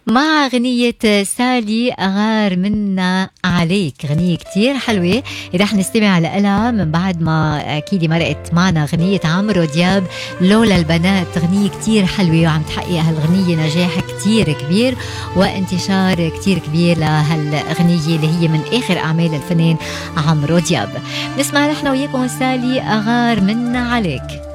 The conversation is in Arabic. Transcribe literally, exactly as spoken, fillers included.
مع غنية سالي أغار منا عليك، غنية كتير حلوة رح نستمع لها من بعد ما أكيد مرقت معنا غنية عمرو دياب لولا البنات. غنية كتير حلوة وعم تحقق هالغنية نجاح كتير كبير وانتشار كتير كبير لهالغنية اللي هي من آخر أعمال الفنان عمرو دياب. نسمع نحن وياكم سالي أغار منا عليك.